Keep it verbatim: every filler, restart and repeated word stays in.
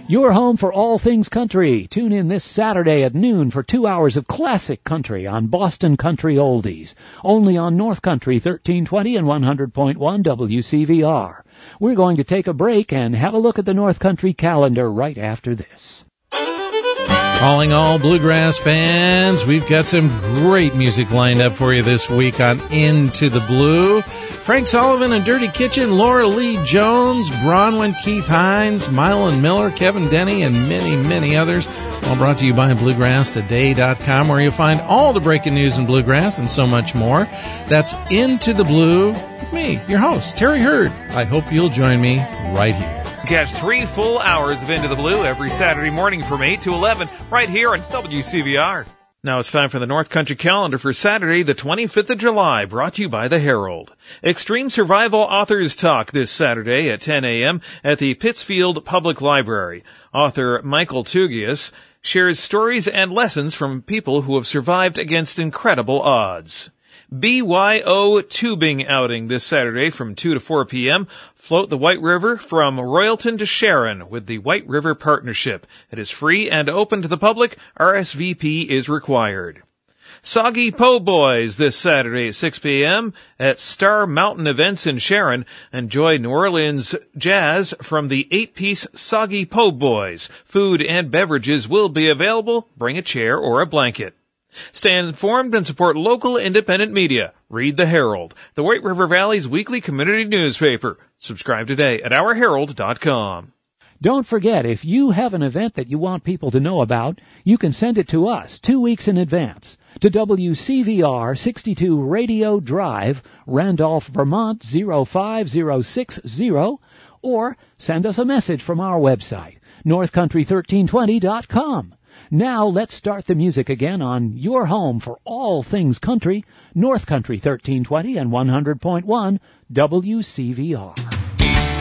Your home for all things country. Tune in this Saturday at noon for two hours of classic country on Boston Country Oldies. Only on North Country thirteen twenty and one hundred point one W C V R. We're going to take a break and have a look at the North Country calendar right after this. Calling all bluegrass fans, we've got some great music lined up for you this week on Into the Blue. Frank Sullivan and Dirty Kitchen, Laura Lee Jones, Bronwyn Keith Hines, Mylan Miller, Kevin Denny, and many, many others. All brought to you by bluegrass today dot com, where you'll find all the breaking news in bluegrass and so much more. That's Into the Blue with me, your host, Terry Hurd. I hope you'll join me right here. Catch three full hours of Into the Blue every Saturday morning from eight to eleven right here on W C V R. Now it's time for the North Country calendar for Saturday, the twenty-fifth of July, brought to you by the Herald. Extreme Survival Authors Talk this Saturday at ten a.m. at the Pittsfield Public Library. Author Michael Tugias shares stories and lessons from people who have survived against incredible odds. B Y O tubing outing this Saturday from two to four p.m. Float the White River from Royalton to Sharon with the White River Partnership. It is free and open to the public. R S V P is required. Soggy Po Boys this Saturday at six p.m. at Star Mountain Events in Sharon. Enjoy New Orleans jazz from the eight-piece Soggy Po Boys. Food and beverages will be available. Bring a chair or a blanket. Stay informed and support local independent media. Read the Herald, the White River Valley's weekly community newspaper. Subscribe today at our herald dot com. Don't forget, if you have an event that you want people to know about, you can send it to us two weeks in advance to W C V R sixty-two Radio Drive, Randolph, Vermont zero five zero six zero, or send us a message from our website, north country thirteen twenty dot com. Now let's start the music again on your home for all things country, North Country thirteen twenty and one hundred point one W C V R.